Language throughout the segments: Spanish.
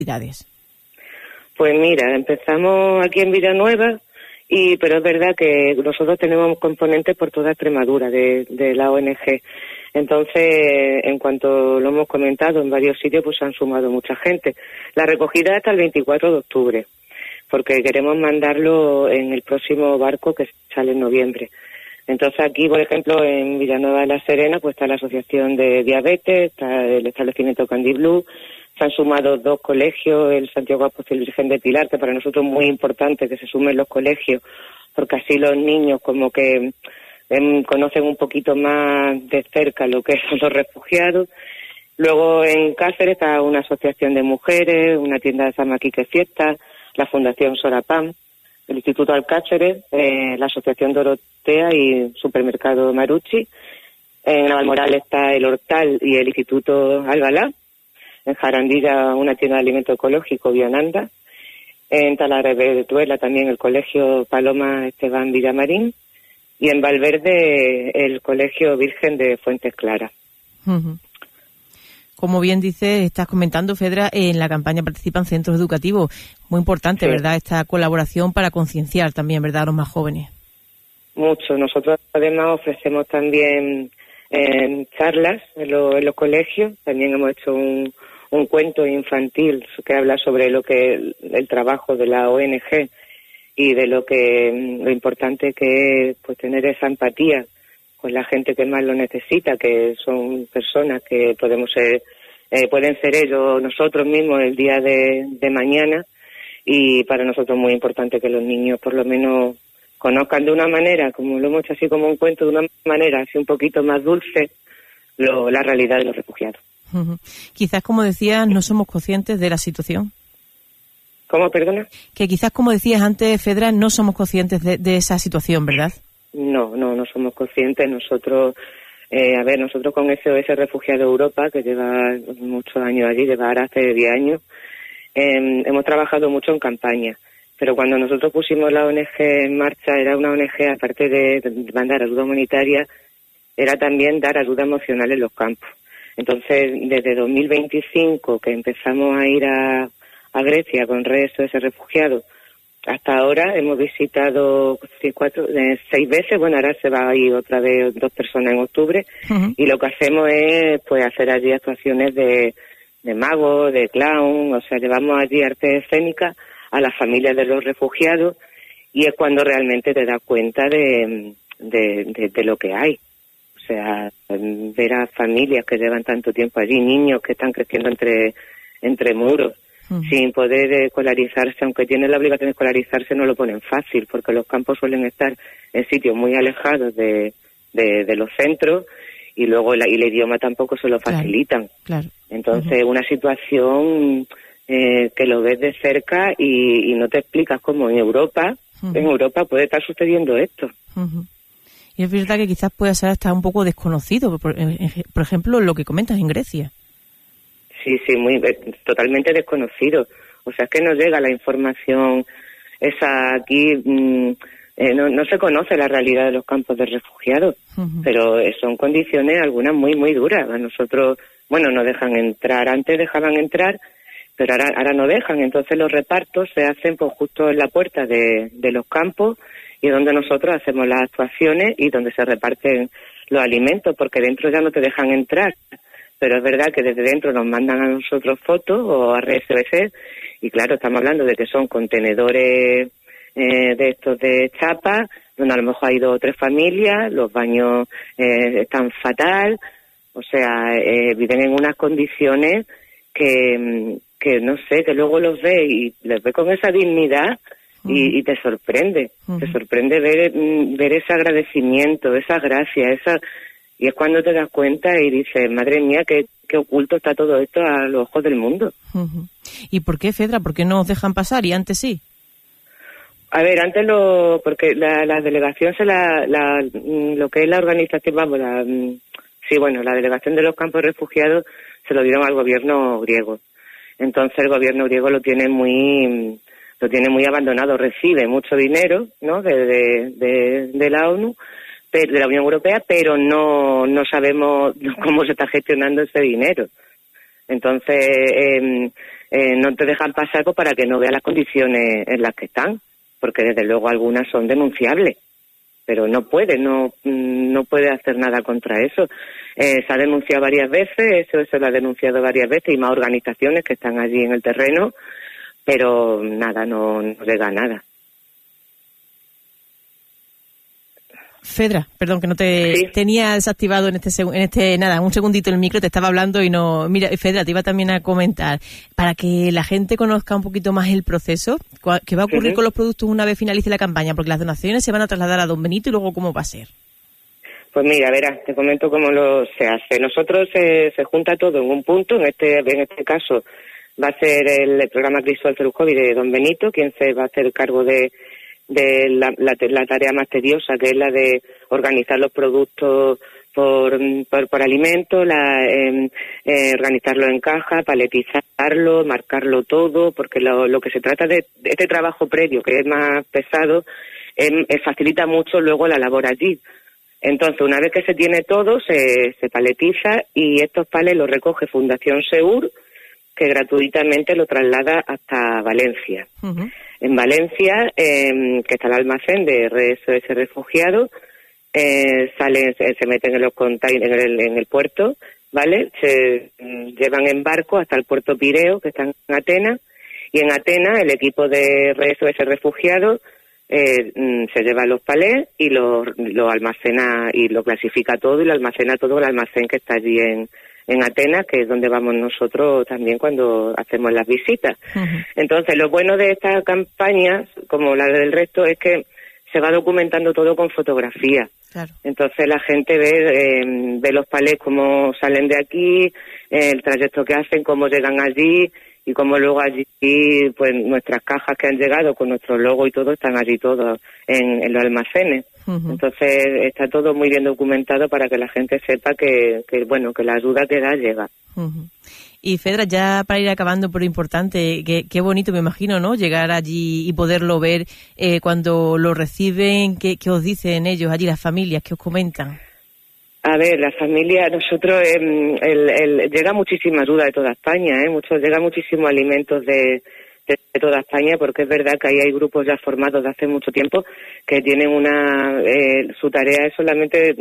actividades? Pues mira, empezamos aquí en Villanueva, pero es verdad que nosotros tenemos componentes por toda Extremadura de la ONG. Entonces, en cuanto lo hemos comentado en varios sitios, pues se han sumado mucha gente. La recogida hasta el 24 de octubre, porque queremos mandarlo en el próximo barco que sale en noviembre. Entonces aquí, por ejemplo, en Villanueva de la Serena, pues está la Asociación de Diabetes, está el establecimiento Candy Blue, se han sumado 2 colegios, el Santiago Apóstol Virgen de Pilar, que para nosotros es muy importante que se sumen los colegios, porque así los niños como que conocen un poquito más de cerca lo que son los refugiados. Luego en Cáceres está una asociación de mujeres, una tienda de Zamaquique Fiesta, la Fundación Sorapam, el Instituto Alcáceres, la Asociación Dorotea y Supermercado Marucci. En Navalmoral está el Hortal y el Instituto Albalá. En Jarandilla una tienda de alimento ecológico, Bionanda. En Talavera también el Colegio Paloma Esteban Villamarín. Y en Valverde el Colegio Virgen de Fuentes Claras. Uh-huh. Como bien dice, estás comentando, Fedra, en la campaña participan centros educativos. Muy importante, sí, ¿verdad?, esta colaboración para concienciar también, ¿verdad?, a los más jóvenes. Mucho. Nosotros además ofrecemos también charlas en los colegios. También hemos hecho un cuento infantil que habla sobre lo que el trabajo de la ONG y de lo importante que es, pues, tener esa empatía con la gente que más lo necesita, que son personas que pueden ser ellos, nosotros mismos, el día de mañana. Y para nosotros es muy importante que los niños por lo menos conozcan de una manera, como lo hemos hecho así como un cuento, de una manera así un poquito más dulce, la realidad de los refugiados. Uh-huh. Quizás, como decías, no somos conscientes de la situación. ¿Cómo, perdona? Que quizás, como decías antes, Fedra, no somos conscientes de esa situación, ¿verdad? No somos conscientes. Nosotros con SOS Refugiado Europa, que lleva muchos años allí, lleva ahora hace 10 años, hemos trabajado mucho en campaña. Pero cuando nosotros pusimos la ONG en marcha, era una ONG, aparte de mandar ayuda humanitaria, era también dar ayuda emocional en los campos. Entonces, desde 2025, que empezamos a ir a Grecia con SOS Refugiados, hasta ahora hemos visitado 6 veces. Bueno, ahora se va a ir otra vez 2 personas en octubre. Uh-huh. Y lo que hacemos es, pues, hacer allí actuaciones de mago, de clown. O sea, llevamos allí arte escénica a las familias de los refugiados, y es cuando realmente te das cuenta de lo que hay. O sea, ver a familias que llevan tanto tiempo allí, niños que están creciendo entre muros, uh-huh, sin poder escolarizarse, aunque tienen la obligación de escolarizarse, no lo ponen fácil, porque los campos suelen estar en sitios muy alejados de los centros, y luego el idioma tampoco se lo facilitan. Claro. Entonces, uh-huh, una situación que lo ves de cerca y no te explicas cómo en Europa puede estar sucediendo esto. Uh-huh. Y es verdad que quizás pueda ser hasta un poco desconocido, por ejemplo, lo que comentas en Grecia. Sí, totalmente desconocido. O sea, es que no llega la información esa aquí. No se conoce la realidad de los campos de refugiados, uh-huh, pero son condiciones algunas muy, muy duras. A nosotros, nos dejan entrar. Antes dejaban entrar, pero ahora no dejan. Entonces los repartos se hacen, pues, justo en la puerta de los campos, y donde nosotros hacemos las actuaciones y donde se reparten los alimentos, porque dentro ya no te dejan entrar. Pero es verdad que desde dentro nos mandan a nosotros fotos o a RSVC, y claro, estamos hablando de que son contenedores de estos de chapa, donde a lo mejor hay 2 o 3 familias, los baños están fatal. O sea, viven en unas condiciones que no sé, que luego los ves y les ves con esa dignidad, uh-huh, y te sorprende. Uh-huh. Te sorprende ver ese agradecimiento, esa gracia, y es cuando te das cuenta y dices, madre mía, qué oculto está todo esto a los ojos del mundo. Uh-huh. ¿Y por qué, Fedra? ¿Por qué no os dejan pasar y antes sí? A ver, antes porque la delegación lo que es la organización, la delegación de los campos refugiados se lo dieron al gobierno griego. Entonces el gobierno griego lo tiene muy abandonado. Recibe mucho dinero, ¿no?, de la ONU, de la Unión Europea, pero no sabemos cómo se está gestionando ese dinero. Entonces no te dejan pasar pues, para que no veas las condiciones en las que están, porque desde luego algunas son denunciables, pero no puede hacer nada contra eso. Se ha denunciado varias veces, eso se lo ha denunciado varias veces, y más organizaciones que están allí en el terreno, pero nada, no llega a nada. Fedra, perdón, que no te tenía desactivado en nada, un segundito el micro, te estaba hablando y no... Mira, Fedra, te iba también a comentar, para que la gente conozca un poquito más el proceso, ¿qué va a ocurrir con los productos una vez finalice la campaña? Porque las donaciones se van a trasladar a Don Benito y luego ¿cómo va a ser? Pues mira, verás, te comento cómo se hace. Nosotros se junta todo en un punto, en este caso va a ser el programa Cristóbal Cerujovi de Don Benito, quien se va a hacer cargo de la tarea más tediosa, que es la de organizar los productos por alimentos, organizarlo en caja, paletizarlo, marcarlo todo, porque lo que se trata de este trabajo previo, que es más pesado, facilita mucho luego la labor allí. Entonces, una vez que se tiene todo, se paletiza y estos palets los recoge Fundación Seur, que gratuitamente lo traslada hasta Valencia. Uh-huh. En Valencia, que está el almacén de RSOS Refugiados, se meten en los containers en el puerto, ¿vale? Se llevan en barco hasta el puerto Pireo, que está en Atenas, y en Atenas el equipo de RSOS Refugiados se lleva los palés y lo almacena y lo clasifica todo y lo almacena todo el almacén que está allí en Atenas, que es donde vamos nosotros también cuando hacemos las visitas. Uh-huh. Entonces, lo bueno de estas campañas, como la del resto, es que se va documentando todo con fotografía. Claro. Entonces la gente ve los palés cómo salen de aquí, el trayecto que hacen, cómo llegan allí y cómo luego allí, pues nuestras cajas que han llegado con nuestro logo y todo, están allí todos en los almacenes. Uh-huh. Entonces está todo muy bien documentado para que la gente sepa que la ayuda que da llega. Uh-huh. Y Fedra, ya para ir acabando por lo importante, qué bonito me imagino, ¿no? Llegar allí y poderlo ver cuando lo reciben, ¿qué os dicen ellos allí, las familias, qué os comentan? A ver, la familia, nosotros, llega muchísima ayuda de toda España, llega muchísimos alimentos de toda España, porque es verdad que ahí hay grupos ya formados de hace mucho tiempo que tienen su tarea es solamente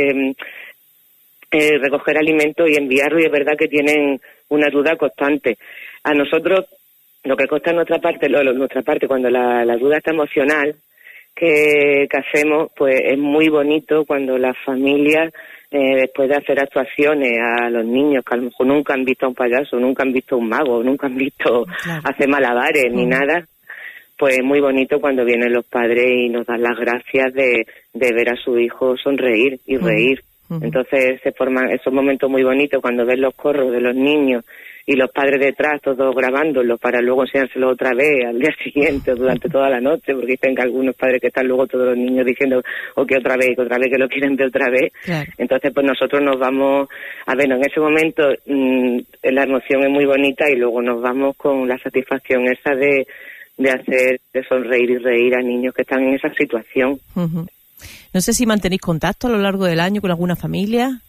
recoger alimentos y enviarlo, y es verdad que tienen una ayuda constante. A nosotros, lo que cuesta nuestra parte cuando la ayuda está emocional, que hacemos, pues es muy bonito cuando las familias, después de hacer actuaciones a los niños que a lo mejor nunca han visto a un payaso, nunca han visto a un mago, nunca han visto hacer malabares ni nada, pues es muy bonito cuando vienen los padres y nos dan las gracias de ver a su hijo sonreír y reír. Entonces se forman esos momentos muy bonitos cuando ven los corros de los niños y los padres detrás, todos grabándolos para luego enseñárselo otra vez al día siguiente o durante toda la noche, porque dicen que algunos padres que están luego todos los niños diciendo que otra vez, que lo quieren ver otra vez. Claro. Entonces pues nosotros nos vamos, en ese momento la emoción es muy bonita y luego nos vamos con la satisfacción esa de sonreír y reír a niños que están en esa situación. Uh-huh. No sé si mantenéis contacto a lo largo del año con alguna familia.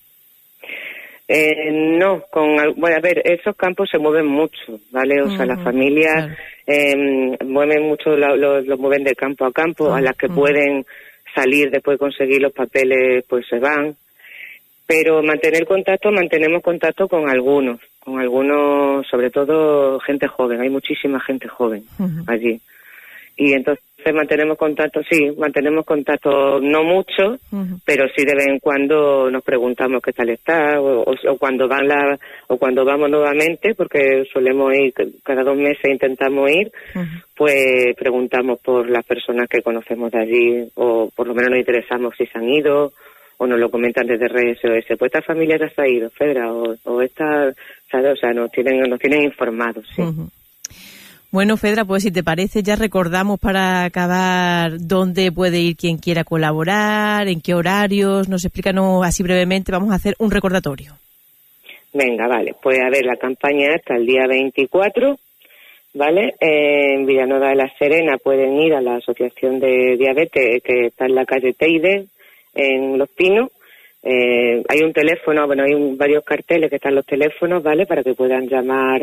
No, esos campos se mueven mucho, ¿vale? O sea, las familias mueven mucho, los mueven de campo a campo, a las que pueden salir después de conseguir los papeles, pues se van. Pero mantenemos contacto con algunos, sobre todo gente joven, hay muchísima gente joven allí. Y entonces mantenemos contacto, no mucho, pero sí de vez en cuando nos preguntamos qué tal está, o cuando vamos nuevamente, porque solemos ir cada 2 meses, intentamos ir, pues preguntamos por las personas que conocemos de allí, o por lo menos nos interesamos si se han ido, o nos lo comentan desde RSOS, pues esta familia ya se ha ido, Fedra, o esta, ¿sabes? O sea, nos tienen informados, sí. Bueno, Fedra, pues si te parece, ya recordamos para acabar dónde puede ir quien quiera colaborar, en qué horarios, explícanos así brevemente, vamos a hacer un recordatorio. Venga, vale, pues a ver, la campaña hasta el día 24, ¿vale? En Villanueva de la Serena pueden ir a la Asociación de Diabetes, que está en la calle Teide, en Los Pinos. Hay un teléfono, hay varios carteles que están los teléfonos, ¿vale? Para que puedan llamar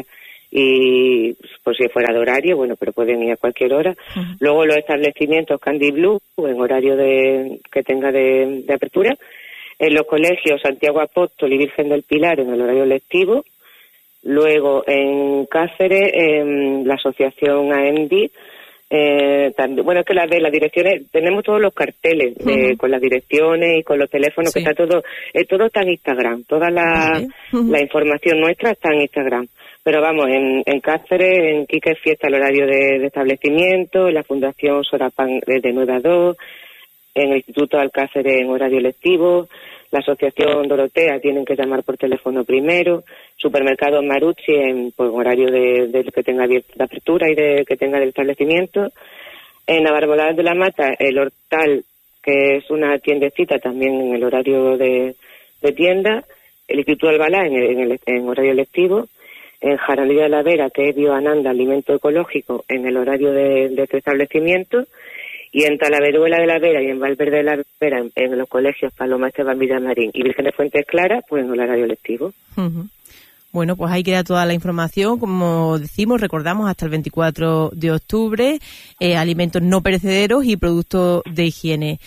y por si fuera de horario, bueno, pero pueden ir a cualquier hora. Luego los establecimientos Candy Blue, en horario que tenga de apertura. En los colegios Santiago Apóstol y Virgen del Pilar en el horario lectivo. Luego en Cáceres, la asociación AENDI, también, bueno, es que las direcciones, tenemos todos los carteles con las direcciones y con los teléfonos, sí. Que está todo está en Instagram, toda la información nuestra está en Instagram. Pero vamos, en Cáceres, en Quique Fiesta el horario de establecimiento, en la Fundación Sorapán de 9 a 2, en el Instituto Alcáceres en horario lectivo, la Asociación Dorotea tienen que llamar por teléfono primero, Supermercado Marucci en horario de que tenga de apertura y de que tenga del establecimiento. En Navarbolas de la Mata, el Hortal, que es una tiendecita también en el horario de tienda, el Instituto Albalá en horario lectivo, en Jarandilla de la Vera, que es Bioananda, alimento ecológico, en el horario de este establecimiento, y en Talaveruela de la Vera y en Valverde de la Vera, en los colegios Paloma Esteban Villamarín y Virgen de Fuentes Claras, pues en el horario lectivo. Bueno, pues ahí queda toda la información, como decimos, recordamos, hasta el 24 de octubre, alimentos no perecederos y productos de higiene.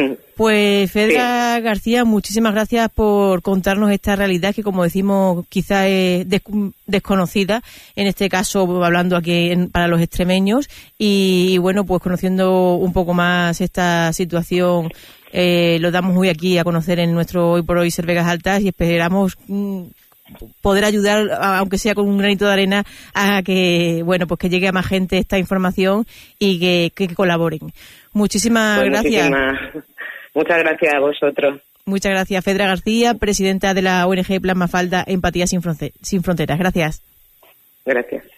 Pues Fedra García, muchísimas gracias por contarnos esta realidad que, como decimos, quizá es desconocida, en este caso hablando aquí para los extremeños, y bueno, pues conociendo un poco más esta situación, lo damos hoy aquí a conocer en nuestro Hoy por Hoy Ser Vegas Altas y esperamos poder ayudar, aunque sea con un granito de arena, a que, bueno, pues que llegue a más gente esta información y que colaboren. Muchísimas gracias. Muchas gracias a vosotros. Muchas gracias, Fedra García, presidenta de la ONG Plan Mafalda Empatía Sin Fronteras. Gracias. Gracias.